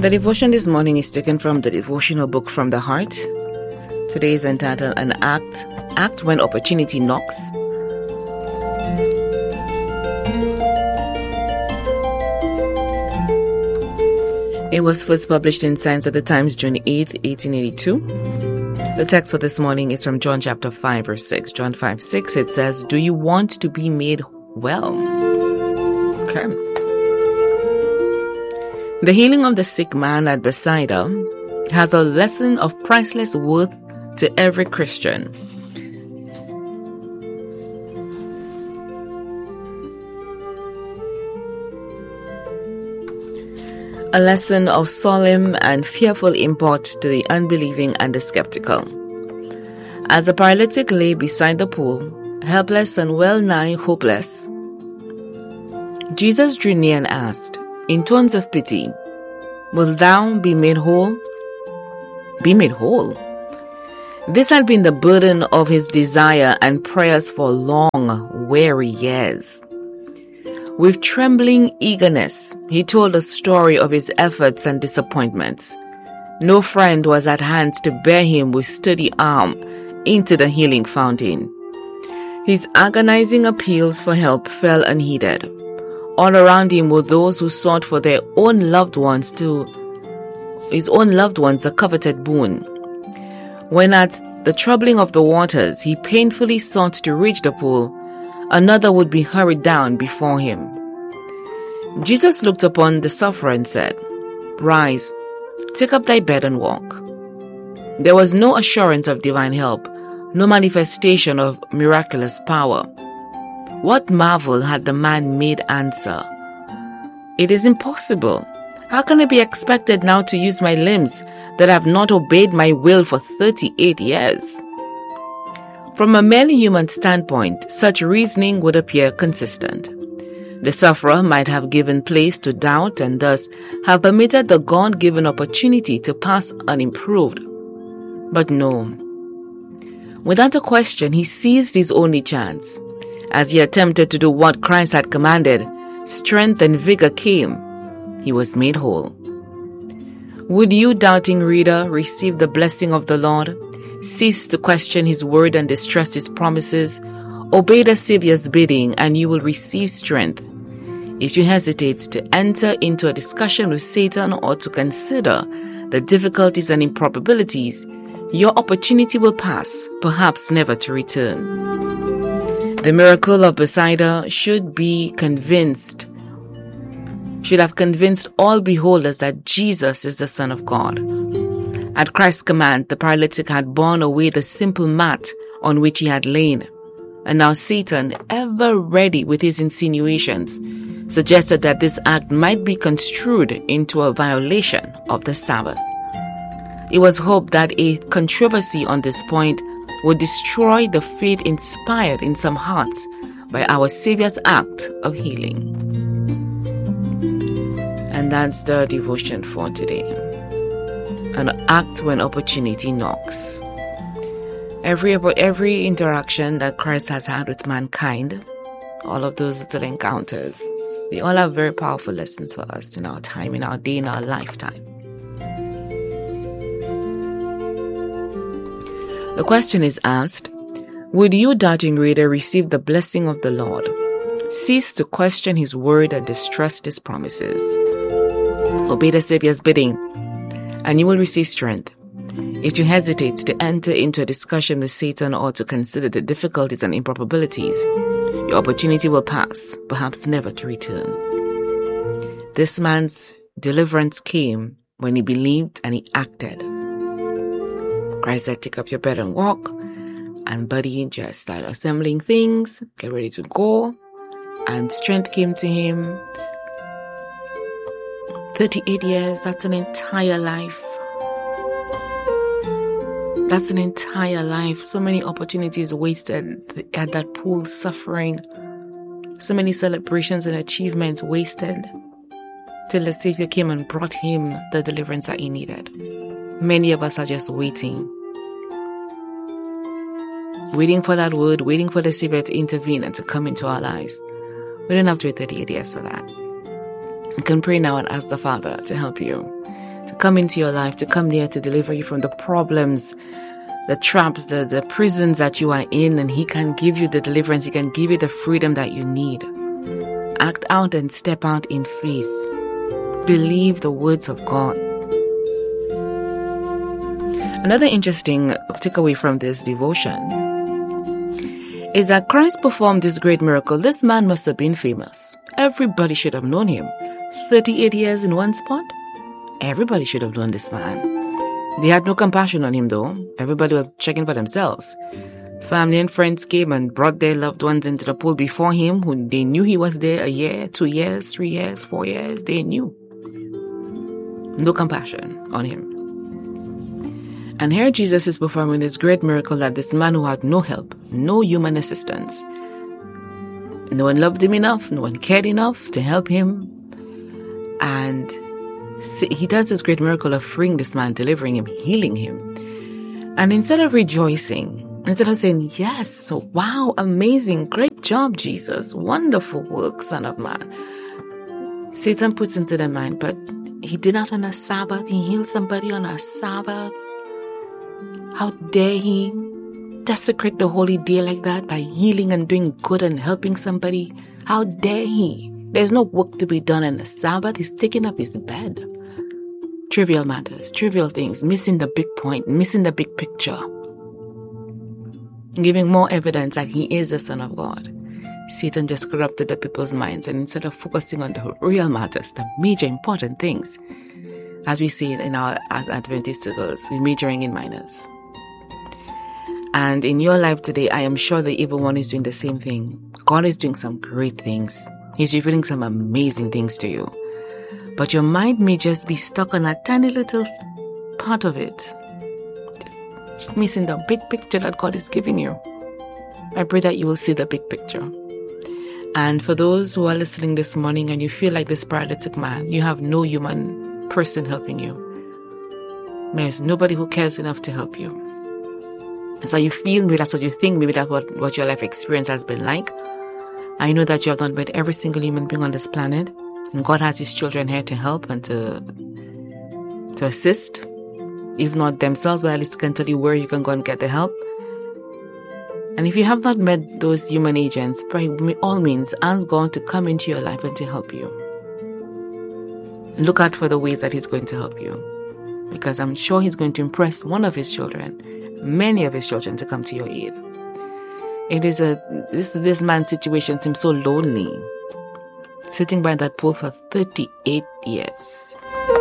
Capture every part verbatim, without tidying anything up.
The devotion this morning is taken from the devotional book From the Heart. Today is entitled An Act, Act When Opportunity Knocks. It was first published in Science of the Times, June eighth, eighteen eighty-two. The text for this morning is from John chapter five, verse six. John five, six, it says, "Do you want to be made well?" Okay. The healing of the sick man at Bethsaida has a lesson of priceless worth to every Christian. A lesson of solemn and fearful import to the unbelieving and the skeptical. As the paralytic lay beside the pool, helpless and well-nigh hopeless, Jesus drew near and asked, in tones of pity, "Wilt thou be made whole?" Be made whole. This had been the burden of his desire and prayers for long, weary years. With trembling eagerness, he told the story of his efforts and disappointments. No friend was at hand to bear him with steady arm into the healing fountain. His agonizing appeals for help fell unheeded. All around him were those who sought for their own loved ones to his own loved ones a coveted boon. When at the troubling of the waters, he painfully sought to reach the pool, another would be hurried down before him. Jesus looked upon the sufferer and said, "Rise, take up thy bed and walk." There was no assurance of divine help, no manifestation of miraculous power. What marvel had the man made answer? "It is impossible. How can I be expected now to use my limbs that have not obeyed my will for thirty-eight years? From a merely human standpoint, such reasoning would appear consistent. The sufferer might have given place to doubt and thus have permitted the God-given opportunity to pass unimproved. But no. Without a question, he seized his only chance. As he attempted to do what Christ had commanded, strength and vigor came. He was made whole. Would you, doubting reader, receive the blessing of the Lord? Cease to question his word and distrust his promises. Obey the Savior's bidding and you will receive strength. If you hesitate to enter into a discussion with Satan or to consider the difficulties and improbabilities, your opportunity will pass, perhaps never to return. The miracle of Bethsaida should be convinced, should have convinced all beholders that Jesus is the Son of God. At Christ's command, the paralytic had borne away the simple mat on which he had lain. And now Satan, ever ready with his insinuations, suggested that this act might be construed into a violation of the Sabbath. It was hoped that a controversy on this point would destroy the faith inspired in some hearts by our Savior's act of healing. And that's the devotion for today. An act when opportunity knocks. Every every interaction that Christ has had with mankind, all of those little encounters, they all have very powerful lessons for us in our time, in our day, in our lifetime. The question is asked, would you, doubting reader, receive the blessing of the Lord? Cease to question his word and distrust his promises. Obey the Savior's bidding, and you will receive strength. If you hesitate to enter into a discussion with Satan or to consider the difficulties and improbabilities, your opportunity will pass, perhaps never to return. This man's deliverance came when he believed and he acted. Christ said, "Take up your bed and walk." And buddy just started assembling things, get ready to go. And strength came to him. thirty-eight years, that's an entire life. That's an entire life. So many opportunities wasted at that pool, suffering. So many celebrations and achievements wasted. Till the Savior came and brought him the deliverance that he needed. Many of us are just waiting. Waiting for that word, waiting for the Savior to intervene and to come into our lives. We don't have to wait thirty-eight years for that. You can pray now and ask the Father to help you to come into your life, to come near, to deliver you from the problems, the traps, the, the prisons that you are in, and He can give you the deliverance. He can give you the freedom that you need. Act out and step out in faith. Believe the words of God. Another interesting takeaway from this devotion is that Christ performed this great miracle. This man must have been famous. Everybody should have known him. thirty-eight years in one spot? Everybody should have known this man. They had no compassion on him though. Everybody was checking for themselves. Family and friends came and brought their loved ones into the pool before him, who they knew he was there a year, two years, three years, four years. They knew. No compassion on him. And here Jesus is performing this great miracle that this man who had no help, no human assistance, no one loved him enough, no one cared enough to help him. And he does this great miracle of freeing this man, delivering him, healing him. And instead of rejoicing, instead of saying, yes, wow, amazing, great job, Jesus, wonderful work, Son of Man, Satan puts into their mind, but he did not on a Sabbath, he healed somebody on a Sabbath. How dare he desecrate the holy day like that by healing and doing good and helping somebody? How dare he? There's no work to be done on the Sabbath. He's taking up his bed. Trivial matters, trivial things, missing the big point, missing the big picture. Giving more evidence that he is the Son of God. Satan just corrupted the people's minds, and instead of focusing on the real matters, the major important things, as we see in our Adventist circles, we're majoring in minors. And in your life today, I am sure the evil one is doing the same thing. God is doing some great things. He's revealing some amazing things to you. But your mind may just be stuck on a tiny little part of it. Just missing the big picture that God is giving you. I pray that you will see the big picture. And for those who are listening this morning and you feel like this paralytic man, you have no human person helping you. There's nobody who cares enough to help you. So you feel, maybe that's what you think, maybe that's what, what your life experience has been like. I know that you have not met every single human being on this planet, and God has His children here to help and to to assist, if not themselves, but at least can tell you where you can go and get the help. And if you have not met those human agents, by all means, ask God to come into your life and to help you. Look out for the ways that He's going to help you, because I'm sure He's going to impress one of His children, many of His children, to come to your aid. It is a this this man's situation seems so lonely, sitting by that pool for thirty-eight years.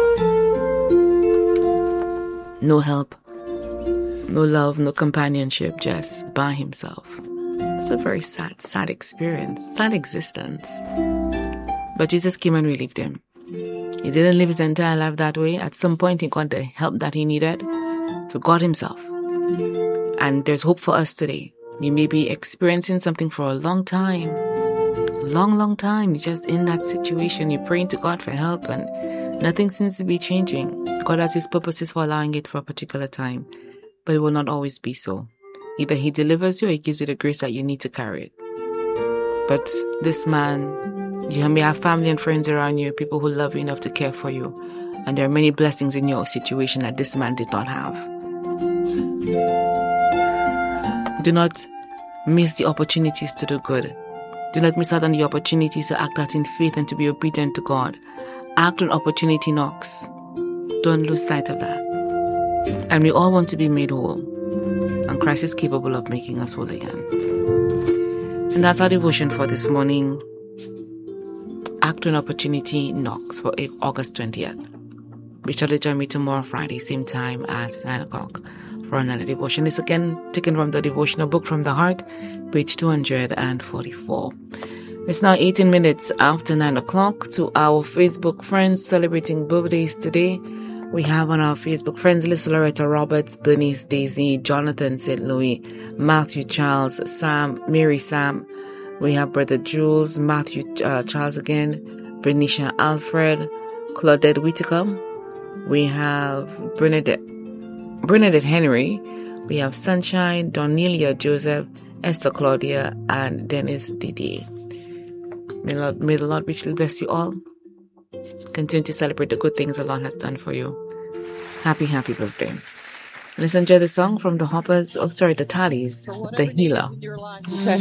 No help, no love, no companionship, just by himself. It's a very sad, sad experience, sad existence. But Jesus came and relieved him. He didn't live his entire life that way. At some point, he got the help that he needed through God Himself. And there's hope for us today. You may be experiencing something for a long time. Long, long time. You're just in that situation. You're praying to God for help and nothing seems to be changing. God has His purposes for allowing it for a particular time. But it will not always be so. Either He delivers you or He gives you the grace that you need to carry it. But this man, you may have family and friends around you, people who love you enough to care for you. And there are many blessings in your situation that this man did not have. Do not miss the opportunities to do good. Do not miss out on the opportunities to act out in faith and to be obedient to God. Act when opportunity knocks. Don't lose sight of that. And we all want to be made whole. And Christ is capable of making us whole again. And that's our devotion for this morning. Act when opportunity knocks for August twentieth. Be sure to join me tomorrow, Friday, same time at nine o'clock. For another devotion. This again taken from the Devotional Book from the Heart, page two hundred forty-four. It's now eighteen minutes after nine o'clock. To our Facebook friends celebrating birthdays today, we have on our Facebook friends list Loretta Roberts, Bernice Daisy, Jonathan Saint Louis, Matthew Charles, Sam, Mary Sam. We have Brother Jules, Matthew uh, Charles again, Bernicia Alfred, Claudette Whitaker. We have Bernadette. Bernadette Henry, we have Sunshine, Donelia Joseph, Esther Claudia, and Dennis Didier. May the Lord, may the Lord richly bless you all. Continue to celebrate the good things the Lord has done for you. Happy, happy birthday. Let's enjoy the song from the Hoppers, oh sorry, the Tallies, The Healer.